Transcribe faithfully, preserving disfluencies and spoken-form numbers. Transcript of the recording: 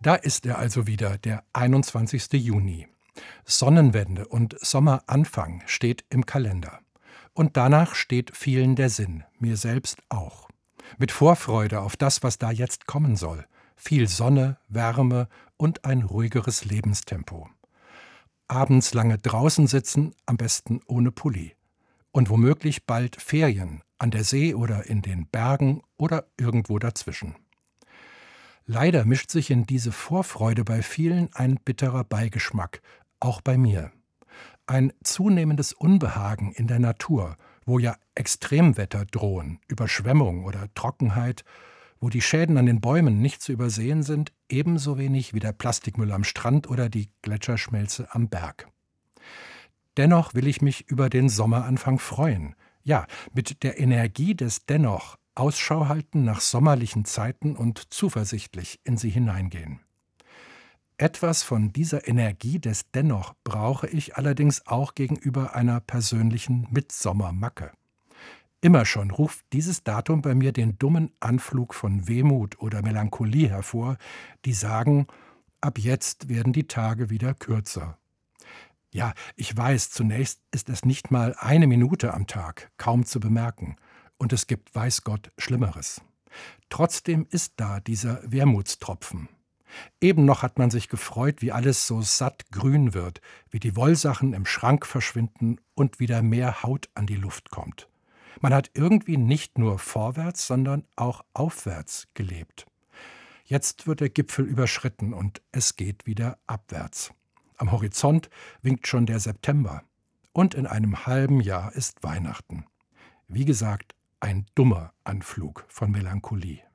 Da ist er also wieder, der einundzwanzigste Juni. Sonnenwende und Sommeranfang steht im Kalender. Und danach steht vielen der Sinn, mir selbst auch. Mit Vorfreude auf das, was da jetzt kommen soll. Viel Sonne, Wärme und ein ruhigeres Lebenstempo. Abends lange draußen sitzen, am besten ohne Pulli. Und womöglich bald Ferien, an der See oder in den Bergen oder irgendwo dazwischen. Leider mischt sich in diese Vorfreude bei vielen ein bitterer Beigeschmack, auch bei mir. Ein zunehmendes Unbehagen in der Natur, wo ja Extremwetter drohen, Überschwemmung oder Trockenheit, wo die Schäden an den Bäumen nicht zu übersehen sind, ebenso wenig wie der Plastikmüll am Strand oder die Gletscherschmelze am Berg. Dennoch will ich mich über den Sommeranfang freuen. Ja, mit der Energie des Dennoch Ausschau halten nach sommerlichen Zeiten und zuversichtlich in sie hineingehen. Etwas von dieser Energie des Dennoch brauche ich allerdings auch gegenüber einer persönlichen Mitsommermacke. Immer schon ruft dieses Datum bei mir den dummen Anflug von Wehmut oder Melancholie hervor, die sagen, ab jetzt werden die Tage wieder kürzer. Ja, ich weiß, zunächst ist es nicht mal eine Minute am Tag, kaum zu bemerken. Und es gibt, weiß Gott, Schlimmeres. Trotzdem ist da dieser Wermutstropfen. Eben noch hat man sich gefreut, wie alles so satt grün wird, wie die Wollsachen im Schrank verschwinden und wieder mehr Haut an die Luft kommt. Man hat irgendwie nicht nur vorwärts, sondern auch aufwärts gelebt. Jetzt wird der Gipfel überschritten und es geht wieder abwärts. Am Horizont winkt schon der September. Und in einem halben Jahr ist Weihnachten. Wie gesagt, ein dummer Anflug von Melancholie.